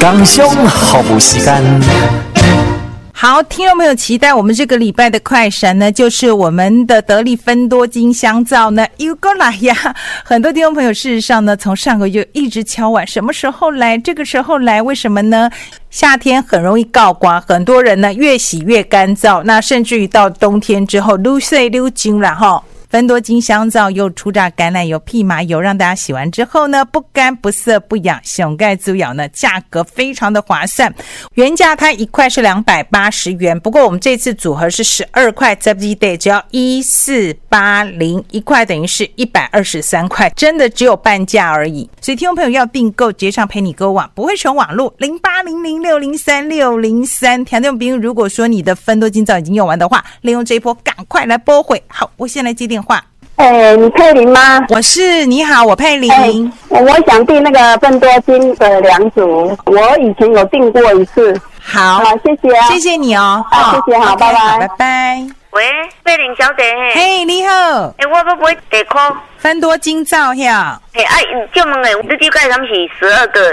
刚上好不时间。 好，听众朋友，期待我们这个礼拜的快闪呢，就是我们的得力芬多精香皂呢又过来呀！很多听众朋友事实上呢，从上个月一直敲碗，什么时候来？这个时候来，为什么呢？夏天很容易告刮，很多人呢越洗越干燥，那甚至于到冬天之后，愈洗愈精了哈。芬多精香皂又初榨橄榄油、蓖麻油，让大家洗完之后呢，不干不涩不痒，熊盖足咬呢，价格非常的划算。原价它一块是280元，不过我们这次组合是12块，这一day只要1480，一块等于是123块，真的只有半价而已。所以听众朋友要订购，直接上陪你购网，不会选网路0800603603。听众朋友，如果说你的芬多精皂已经用完的话，利用这一波赶快来拨回。好，我先来接电话。 你佩玲吗？ 我是，你好，我佩玲。 我想订那个芬多精的2组，我以前有订过一次。 好， 谢谢啊， 谢谢你哦。 谢谢，好，拜拜， 拜拜。 喂，佩玲小姐嘿，你好。 我要买地箍芬多精皂呀。 就问你这盖他们是12个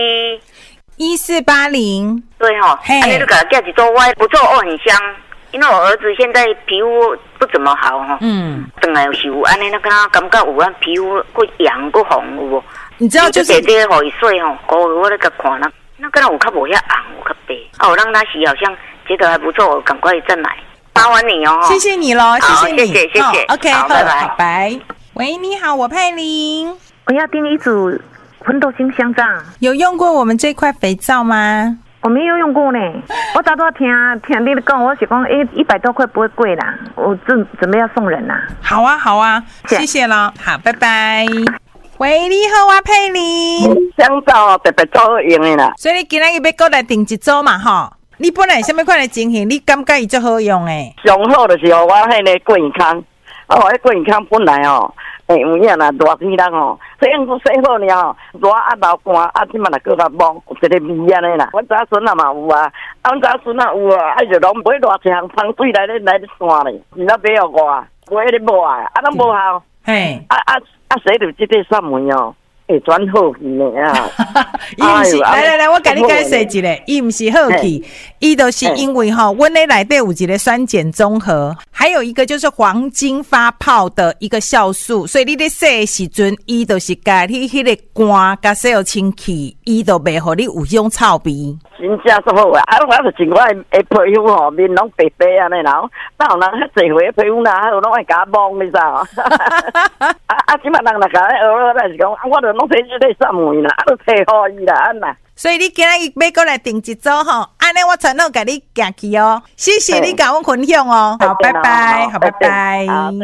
1480。 对吼，你就给它寄一组，我不错哦，很香。因为我儿子现在皮肤不怎么好哈，等来有时有安尼那个感觉有啊皮肤过痒过红有无？ 你知道就是这给伊水吼，我那个看那个有较无遐红有较白，我让他洗好像觉得还不错，我赶快再买。麻烦你哦， 谢谢你咯，谢谢你， 谢谢 ，OK， 好，拜拜， 拜。喂，你好，我佩玲， 我要订一组芬多精香皂。 有用过我们这块肥皂吗？ 我没有用过呢，我早都听你讲，我是讲100多块不会贵啦，我准备要送人啦。 好啊，好啊，谢谢了，好，拜拜。喂，你好啊，佩玲。 香皂特别好用的啦， 所以你今天要过来订一组嘛吼？你本来什么款的情形？你感觉伊最好用诶？ 上好就是我迄个过年康，迄过年康本来有影啦，热天人洗好了热流汗即马来搁较忙，有一个味安尼啦。阮查孙嘛有啊，阮查孙有啊，就拢买偌一项香水来咧散咧，是那买互我，买迄个无啊，咱无效。 嘿， 洗着即个扇门会转好去呢啊！ 伊毋是，来，我甲你解释一下，伊毋是好去，伊就是因为阮咧内底有一个酸碱中和，还有一个就是黄金发泡的一个酵素，所以你咧洗的时阵，伊就是甲你迄个汗甲洗好清气，伊就袂互你有迄种臭味。 真正足好啊！我就穿我的皮肤面拢白白安尼啦，哪有人遐济岁皮肤啦，还有拢爱甲摸，你知道？即马人来甲学是讲，我就拢摕即个扇门啦，都摕好伊啦，安啦。 所以你今日要过来订一组吼，安尼我传好甲你寄去哦。谢谢你甲我分享哦，好，拜拜，好，拜拜。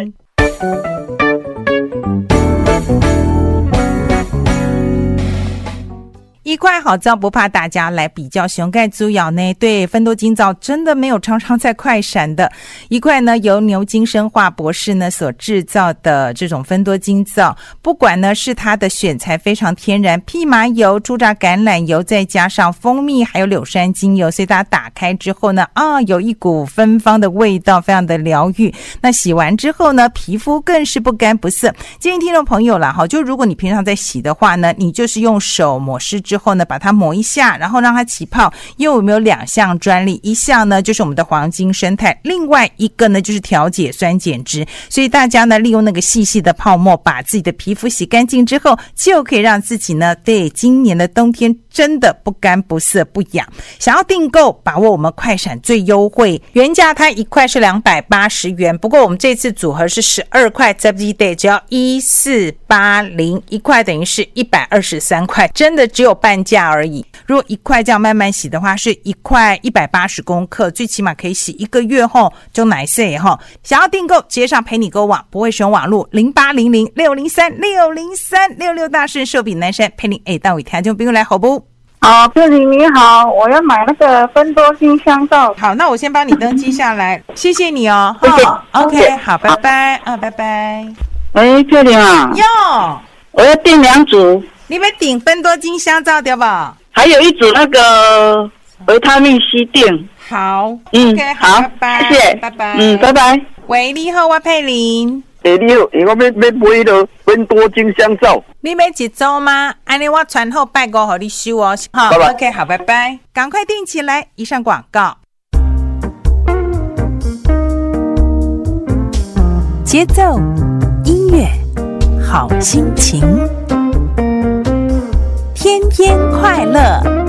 一块好皂不怕大家来比较，熊盖猪咬呢？对，芬多精皂真的没有常常在快闪的。一块呢由牛津生化博士呢所制造的这种芬多精皂，不管呢是它的选材非常天然，蓖麻油、初榨橄榄油，再加上蜂蜜还有柳杉精油，所以大家打开之后呢，有一股芬芳的味道，非常的疗愈。那洗完之后呢，皮肤更是不干不涩。建议听众朋友啦，就如果你平常在洗的话呢，你就是用手抹湿之后呢，把它抹一下，然后让它起泡。因为我们有2项专利，一项呢就是我们的黄金生态，另外一个呢就是调节酸碱值。所以大家呢利用那个细细的泡沫，把自己的皮肤洗干净之后，就可以让自己呢对今年的冬天真的不干不涩不痒。想要订购，把握我们快闪最优惠，原价它一块是280元，不过我们这次组合是12块，这一day只要1480，一块等于是123块，真的只有半价而已。如果一块这样慢慢洗的话，是一块180公克，最起码可以洗1个月后就奶色哈。想要订购，直接上陪你购网，不会选网路080060360366大顺寿比南山陪你到位听众朋友来好不？ 好，佩玲你好，我要买那个芬多精香皂。 好，那我先帮你登记下来，谢谢你哦。 谢谢。 OK， 好，拜拜拜拜。 喂，佩玲啊。 哟， 我要订2组。 你要订芬多精香皂对吧？ 还有一组那个维他命 C 锭。 好， OK， 好， 拜拜， 谢谢， 拜拜， 拜拜。 喂，你好，我佩玲。 你好，我要买迄个分多金香皂。 你买一组吗？安尼我传后拜五给你收哦。好 ，OK， 好，拜拜。赶快订起来。以上广告。节奏，音乐，好心情，天天快乐。